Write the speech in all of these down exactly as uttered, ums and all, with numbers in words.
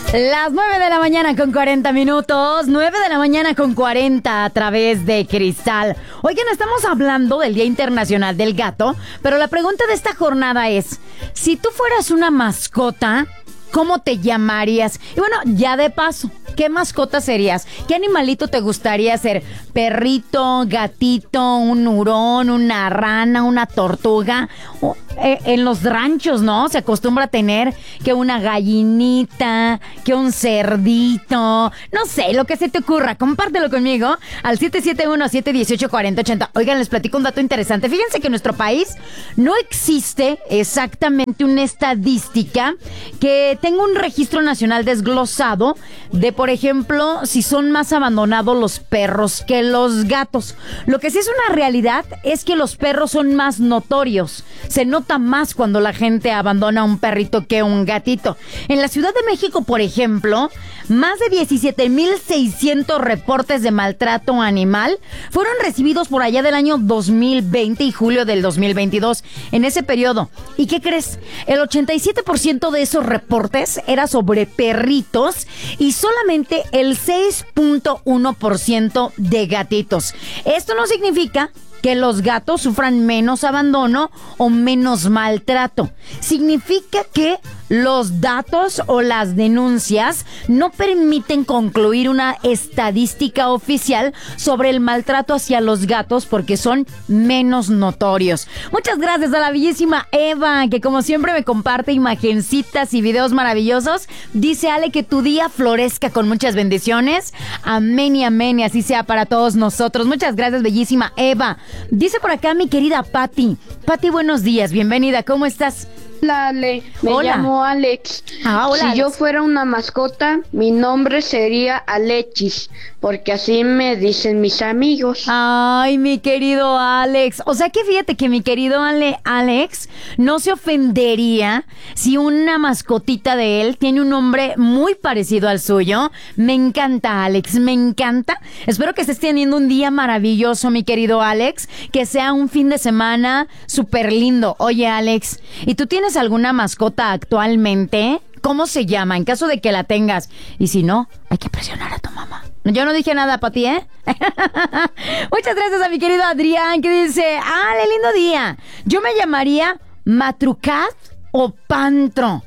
Las nueve de la mañana con cuarenta minutos, nueve de la mañana con cuarenta a través de Cristal. Oigan, estamos hablando del Día Internacional del Gato, pero la pregunta de esta jornada es, si tú fueras una mascota, ¿cómo te llamarías? Y bueno, ya de paso, ¿qué mascota serías? ¿Qué animalito te gustaría ser? ¿Perrito, gatito, un hurón, una rana, una tortuga? O, eh, en los ranchos, ¿no? Se acostumbra a tener que una gallinita, que un cerdito, no sé, lo que se te ocurra. Compártelo conmigo al siete siete uno, siete uno ocho, cuatro cero ocho cero. Oigan, les platico un dato interesante. Fíjense que en nuestro país no existe exactamente una estadística que tenga un registro nacional desglosado de, por ejemplo, si son más abandonados los perros que los gatos. Lo que sí es una realidad es que los perros son más notorios. Se nota más cuando la gente abandona a un perrito que un gatito. En la Ciudad de México, por ejemplo, más de diecisiete mil seiscientos reportes de maltrato animal fueron recibidos por allá del año dos mil veinte y julio del dos mil veintidós, en ese periodo. ¿Y qué crees? El ochenta y siete por ciento de esos reportes era sobre perritos y solamente el seis punto uno por ciento de gatitos. Esto no significa que los gatos sufran menos abandono o menos maltrato. Significa que los datos o las denuncias no permiten concluir una estadística oficial sobre el maltrato hacia los gatos porque son menos notorios. Muchas gracias a la bellísima Eva, que como siempre me comparte imagencitas y videos maravillosos. Dice Ale que tu día florezca con muchas bendiciones. Amén y amén, y así sea para todos nosotros. Muchas gracias, bellísima Eva. Dice por acá mi querida Patti. Patti, buenos días, bienvenida, ¿cómo estás? Hola, Ale. Me Hola. llamo Alex. Ah, hola, si Alex. yo fuera una mascota, mi nombre sería Alexis, porque así me dicen mis amigos. Ay, mi querido Alex. O sea que fíjate que mi querido Ale, Alex no se ofendería si una mascotita de él tiene un nombre muy parecido al suyo. Me encanta, Alex, me encanta. Espero que estés teniendo un día maravilloso, mi querido Alex. Que sea un fin de semana súper lindo. Oye, Alex, ¿y tú tienes alguna mascota actualmente? ¿Cómo se llama? En caso de que la tengas. Y si no, hay que presionar a tu mamá. Yo no dije nada para ti, ¿eh? Muchas gracias a mi querido Adrián, que dice, ¡ah, qué lindo día! Yo me llamaría Matrucat o Pantro.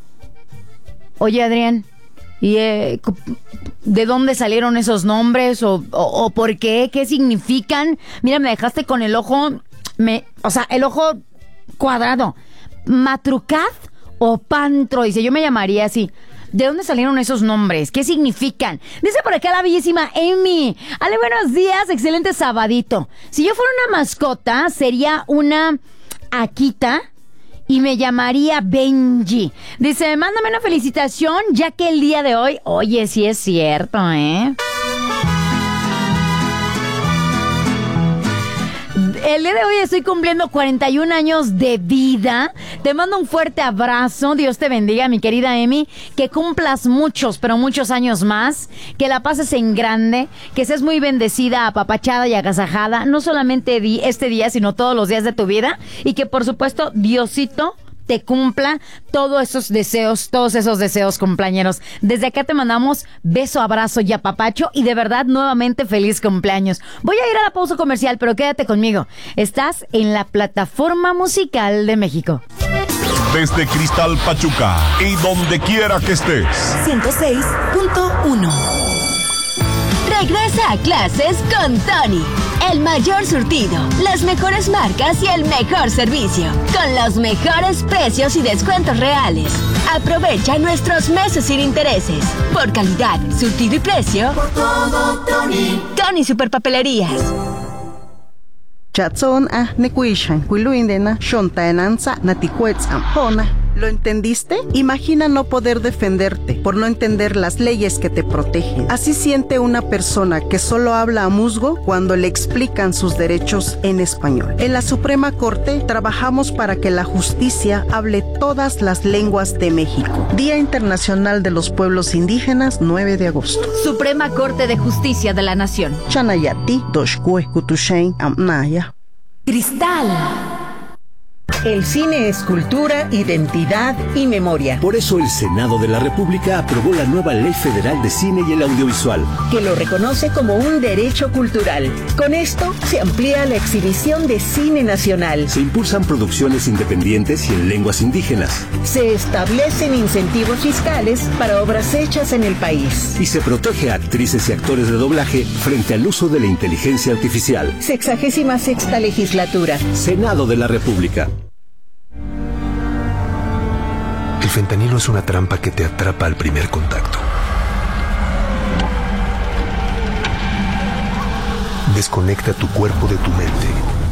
Oye, Adrián, ¿y eh, de dónde salieron esos nombres? ¿O, o, o por qué? ¿Qué significan? Mira, me dejaste con el ojo... Me, o sea, el ojo cuadrado. ¿Matrucat o Pantro? Dice, yo me llamaría así. ¿De dónde salieron esos nombres? ¿Qué significan? Dice por acá la bellísima Amy. Ale, buenos días, excelente sabadito. Si yo fuera una mascota, sería una Akita y me llamaría Benji. Dice, mándame una felicitación, ya que el día de hoy... Oye, sí es cierto, ¿eh? El día de hoy estoy cumpliendo cuarenta y un años de vida. Te mando un fuerte abrazo. Dios te bendiga, mi querida Emi. Que cumplas muchos, pero muchos años más. Que la pases en grande. Que seas muy bendecida, apapachada y agasajada. No solamente di- este día, sino todos los días de tu vida. Y que, por supuesto, Diosito te cumpla todos esos deseos, todos esos deseos, cumpleañeros. Desde acá te mandamos beso, abrazo y apapacho, y de verdad, nuevamente, feliz cumpleaños. Voy a ir a la pausa comercial, pero quédate conmigo. Estás en la plataforma musical de México. Desde Cristal Pachuca y donde quiera que estés. ciento seis punto uno. Regresa a clases con Tony. El mayor surtido, las mejores marcas y el mejor servicio. Con los mejores precios y descuentos reales. Aprovecha nuestros meses sin intereses. Por calidad, surtido y precio. Por todo, Tony. Tony Superpapelerías. Chatson a nekuishan kuiluindena shontaenanza naticuetzam hona. ¿Lo entendiste? Imagina no poder defenderte por no entender las leyes que te protegen. Así siente una persona que solo habla a musgo cuando le explican sus derechos en español. En la Suprema Corte trabajamos para que la justicia hable todas las lenguas de México. Día Internacional de los Pueblos Indígenas, nueve de agosto. Suprema Corte de Justicia de la Nación. Chanayati, Doshkue, Kutushain, Amnaya. Cristal. El cine es cultura, identidad y memoria. Por eso el Senado de la República aprobó la nueva Ley Federal de Cine y el Audiovisual, que lo reconoce como un derecho cultural. Con esto se amplía la exhibición de cine nacional. Se impulsan producciones independientes y en lenguas indígenas. Se establecen incentivos fiscales para obras hechas en el país. Y se protege a actrices y actores de doblaje frente al uso de la inteligencia artificial. Sexagésima sexta legislatura. Senado de la República. El fentanilo es una trampa que te atrapa al primer contacto. Desconecta tu cuerpo de tu mente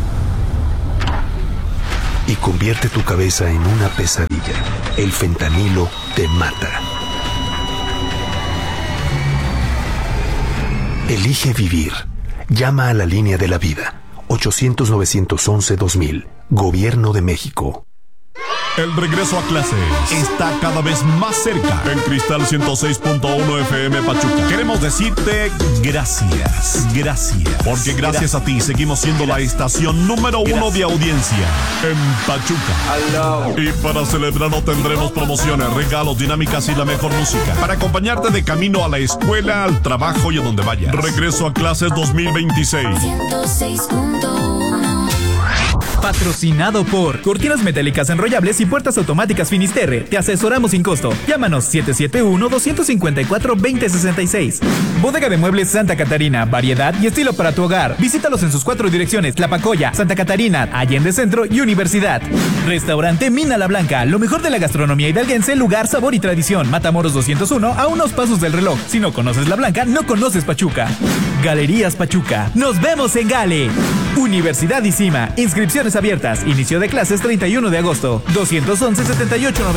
y convierte tu cabeza en una pesadilla. El fentanilo te mata. Elige vivir. Llama a la línea de la vida. ochocientos, novecientos once, dos mil. Gobierno de México. El regreso a clases está cada vez más cerca. En Cristal ciento seis punto uno F M Pachuca queremos decirte gracias, gracias. Porque gracias, gracias a ti seguimos siendo gracias. La estación número uno gracias. De audiencia en Pachuca. Y para celebrarlo tendremos promociones, regalos, dinámicas y la mejor música para acompañarte de camino a la escuela, al trabajo y a donde vayas. Regreso a clases dos mil veintiséis. ciento seis punto uno. Patrocinado por Cortinas Metálicas Enrollables y Puertas Automáticas Finisterre. Te asesoramos sin costo. Llámanos siete siete uno, dos cinco cuatro, dos cero seis seis. Bodega de Muebles Santa Catarina. Variedad y estilo para tu hogar. Visítalos en sus cuatro direcciones: Tlapacoya, Santa Catarina, Allende Centro y Universidad. Restaurante Mina La Blanca. Lo mejor de la gastronomía hidalguense, lugar, sabor y tradición. Matamoros doscientos uno, a unos pasos del reloj. Si no conoces La Blanca, no conoces Pachuca. Galerías Pachuca. Nos vemos en Gale. Universidad ICIMA. Inscripciones abiertas. Inicio de clases treinta y uno de agosto. dos once, setenta y ocho noventa.